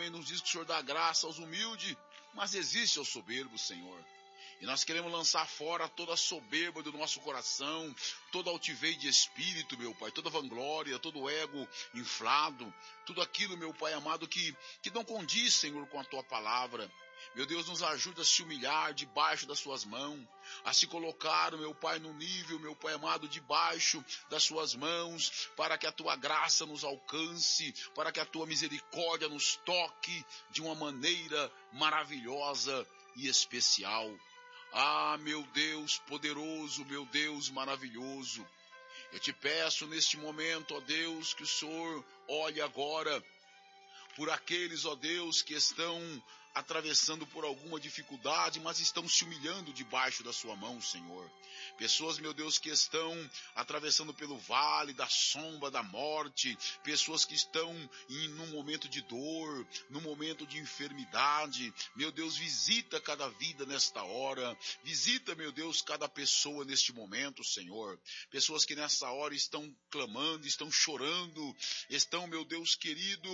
também nos diz que o Senhor dá graça aos humildes, mas resiste aos soberbos, Senhor. E nós queremos lançar fora toda a soberba do nosso coração, toda altivez de espírito, meu Pai, toda vanglória, todo ego inflado, tudo aquilo, meu Pai amado, que não condiz, Senhor, com a Tua palavra. Meu Deus, nos ajuda a se humilhar debaixo das Suas mãos, a se colocar, meu Pai, no nível, meu Pai amado, debaixo das Suas mãos, para que a Tua graça nos alcance, para que a Tua misericórdia nos toque de uma maneira maravilhosa e especial. Ah, meu Deus poderoso, meu Deus maravilhoso, eu te peço neste momento, ó Deus, que o Senhor olhe agora por aqueles, ó Deus, que estão atravessando por alguma dificuldade, mas estão se humilhando debaixo da sua mão, Senhor. Pessoas, meu Deus, que estão atravessando pelo vale da sombra da morte, pessoas que estão num momento de dor, num momento de enfermidade. Meu Deus, visita cada vida nesta hora, visita, meu Deus, cada pessoa neste momento, Senhor. Pessoas que nessa hora estão clamando, estão chorando, estão, meu Deus querido,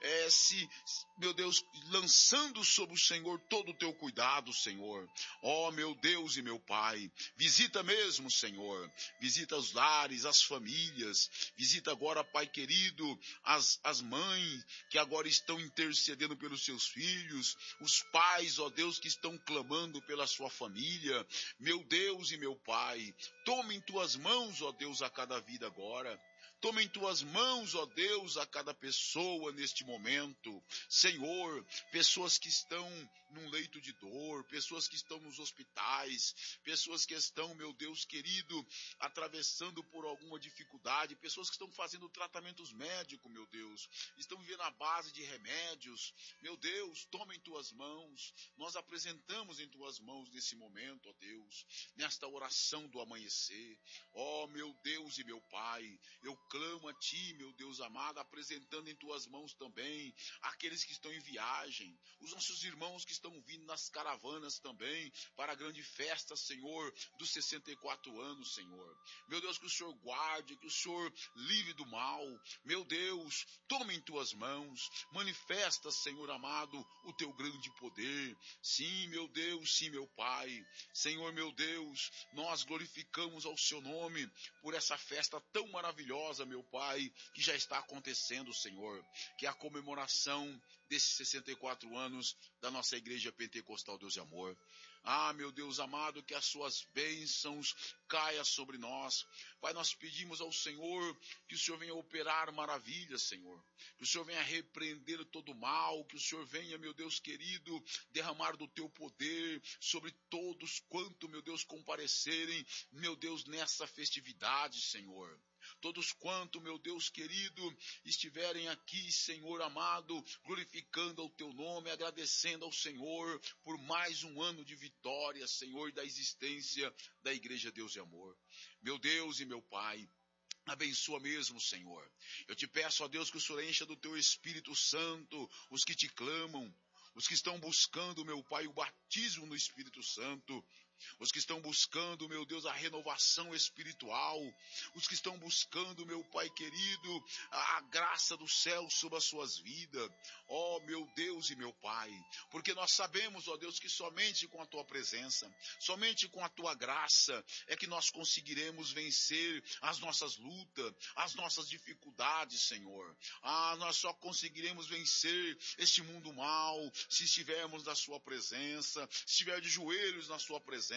meu Deus, lançando sobre o Senhor todo o teu cuidado, Senhor. Ó, meu Deus e meu Pai, visita mesmo, Senhor. Visita os lares, as famílias. Visita agora, Pai querido, as mães que agora estão intercedendo pelos seus filhos. Os pais, ó Deus, que estão clamando pela sua família. Meu Deus e meu Pai, toma em tuas mãos, ó Deus, a cada vida agora. Toma em tuas mãos, ó Deus, a cada pessoa neste momento. Senhor, pessoas que estão num leito de dor, pessoas que estão nos hospitais, pessoas que estão, meu Deus querido, atravessando por alguma dificuldade, pessoas que estão fazendo tratamentos médicos, meu Deus, estão vivendo à base de remédios. Meu Deus, toma em tuas mãos. Nós apresentamos em tuas mãos nesse momento, ó Deus, nesta oração do amanhecer. Ó, meu Deus e meu Pai, eu clamo a Ti, meu Deus amado, apresentando em Tuas mãos também aqueles que estão em viagem, os nossos irmãos que estão vindo nas caravanas também, para a grande festa, Senhor, dos 64 anos, Senhor. Meu Deus, que o Senhor guarde, que o Senhor livre do mal. Meu Deus, toma em Tuas mãos, manifesta, Senhor amado, o Teu grande poder. Sim, meu Deus, sim, meu Pai. Senhor, meu Deus, nós glorificamos ao Seu nome por essa festa tão maravilhosa, meu Pai, que já está acontecendo, Senhor, que é a comemoração desses 64 anos da nossa Igreja Pentecostal Deus e Amor. Ah, meu Deus amado, que as suas bênçãos caia sobre nós. Pai, nós pedimos ao Senhor que o Senhor venha operar maravilhas, Senhor. Que o Senhor venha repreender todo o mal, que o Senhor venha, meu Deus querido, derramar do teu poder sobre todos quanto, meu Deus, comparecerem, meu Deus, nessa festividade, Senhor. Todos quanto, meu Deus querido, estiverem aqui, Senhor amado, glorificando o Teu nome, agradecendo ao Senhor por mais um ano de vitória, Senhor, da existência da Igreja Deus e Amor. Meu Deus e meu Pai, abençoa mesmo, Senhor. Eu te peço, ó Deus, que o Senhor encha do Teu Espírito Santo os que te clamam, os que estão buscando, meu Pai, o batismo no Espírito Santo, os que estão buscando, meu Deus, a renovação espiritual, os que estão buscando, meu Pai querido, a graça do céu sobre as suas vidas. Ó, meu Deus e meu Pai, porque nós sabemos, ó Deus, que somente com a Tua presença, somente com a Tua graça é que nós conseguiremos vencer as nossas lutas, as nossas dificuldades, Senhor. Ah, nós só conseguiremos vencer este mundo mal se estivermos na Sua presença, se estiver de joelhos na Sua presença,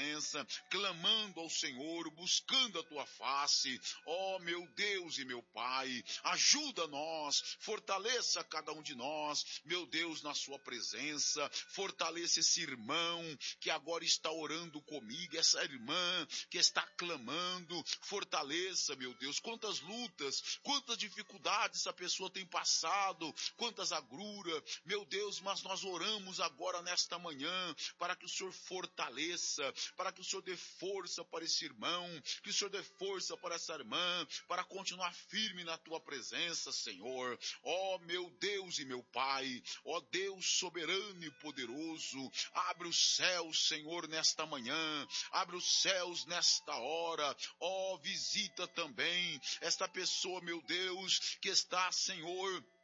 clamando ao Senhor, buscando a Tua face. Ó, meu Deus e meu Pai, ajuda nós, fortaleça cada um de nós, meu Deus, na Sua presença, fortaleça esse irmão que agora está orando comigo, essa irmã que está clamando, fortaleça, meu Deus, quantas lutas, quantas dificuldades essa pessoa tem passado, quantas agruras, meu Deus, mas nós oramos agora nesta manhã, para que o Senhor fortaleça, para que o Senhor dê força para esse irmão, que o Senhor dê força para essa irmã, para continuar firme na Tua presença, Senhor. Ó, meu Deus e meu Pai, ó Deus soberano e poderoso, abre os céus, Senhor, nesta manhã, abre os céus nesta hora. Ó, visita também esta pessoa, meu Deus, que está, Senhor,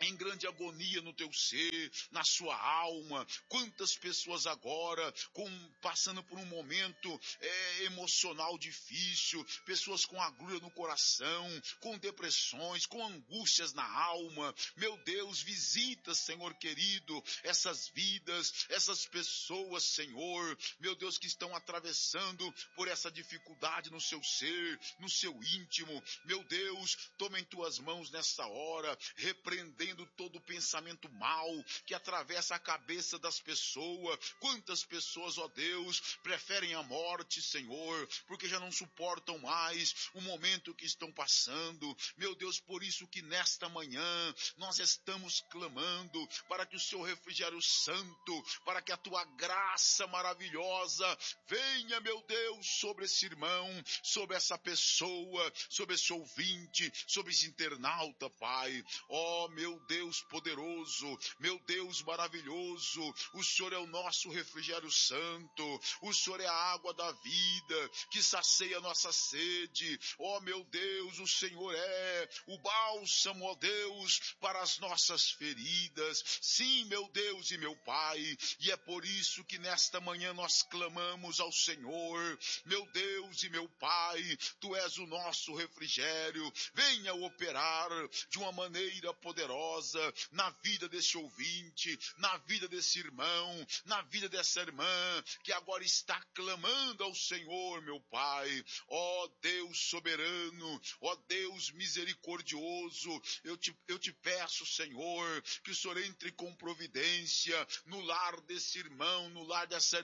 em grande agonia no teu ser, na sua alma. Quantas pessoas agora passando por um momento emocional difícil, pessoas com agulha no coração, com depressões, com angústias na alma. Meu Deus, visita, Senhor querido, essas vidas, essas pessoas, Senhor, meu Deus, que estão atravessando por essa dificuldade no seu ser, no seu íntimo. Meu Deus, toma em tuas mãos nessa hora, repreendendo todo pensamento mal que atravessa a cabeça das pessoas. Quantas pessoas, ó Deus, preferem a morte, Senhor, porque já não suportam mais o momento que estão passando. Meu Deus, por isso que nesta manhã nós estamos clamando para que o seu refrigério santo, para que a tua graça maravilhosa venha, meu Deus, sobre esse irmão, sobre essa pessoa, sobre esse ouvinte, sobre esse internauta, Pai. Ó, meu Deus poderoso, meu Deus maravilhoso, o Senhor é o nosso refrigério santo, o Senhor é a água da vida, que sacia a nossa sede. Ó, meu Deus, o Senhor é o bálsamo, ó Deus, para as nossas feridas. Sim, meu Deus e meu Pai, e é por isso que nesta manhã nós clamamos ao Senhor. Meu Deus e meu Pai, Tu és o nosso refrigério. Venha operar de uma maneira poderosa na vida desse ouvinte, na vida desse irmão, na vida dessa irmã, que agora está clamando ao Senhor, meu Pai. Ó Deus soberano, ó Deus misericordioso, eu te peço, Senhor, que o Senhor entre com providência no lar desse irmão, no lar dessa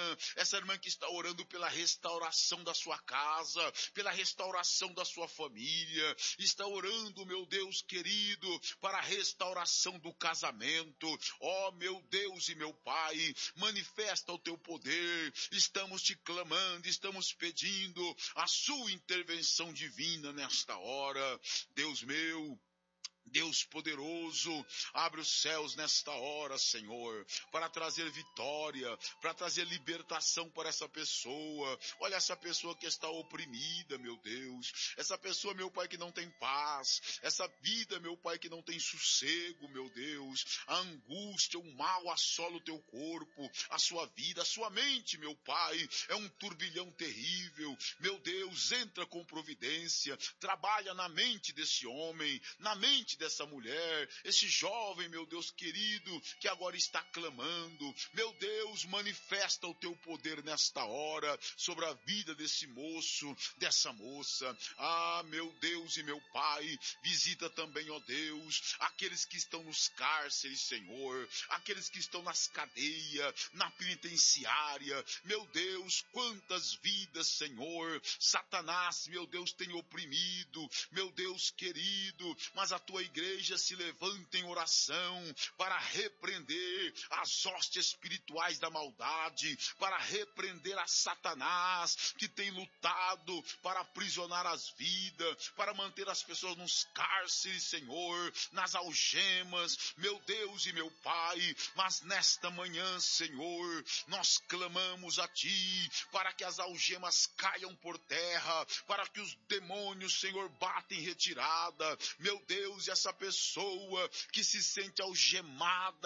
irmã que está orando pela restauração da sua casa, pela restauração da sua família, está orando, meu Deus querido, para a restauração do casamento. Ó, meu Deus e meu Pai, manifesta o teu poder. Estamos te clamando, estamos pedindo a sua intervenção divina nesta hora. Deus meu, Deus poderoso, abre os céus nesta hora, Senhor, para trazer vitória, para trazer libertação para essa pessoa. Olha essa pessoa que está oprimida, meu Deus. Essa pessoa, meu Pai, que não tem paz. Essa vida, meu Pai, que não tem sossego, meu Deus. A angústia, o mal assola o teu corpo, a sua vida, a sua mente, meu Pai. É um turbilhão terrível. Meu Deus, entra com providência. Trabalha na mente desse homem, na mente dessa mulher, esse jovem, meu Deus querido, que agora está clamando. Meu Deus, manifesta o teu poder nesta hora sobre a vida desse moço, dessa moça. Ah, meu Deus e meu Pai, visita também, ó Deus, aqueles que estão nos cárceres, Senhor, aqueles que estão nas cadeias, na penitenciária. Meu Deus, quantas vidas, Senhor, Satanás, meu Deus, tem oprimido, meu Deus querido, mas a tua igreja se levanta em oração para repreender as hostes espirituais da maldade, para repreender a Satanás que tem lutado para aprisionar as vidas, para manter as pessoas nos cárceres, Senhor, nas algemas, meu Deus e meu Pai. Mas nesta manhã, Senhor, nós clamamos a Ti para que as algemas caiam por terra, para que os demônios, Senhor, batem em retirada. Meu Deus, e essa pessoa que se sente algemada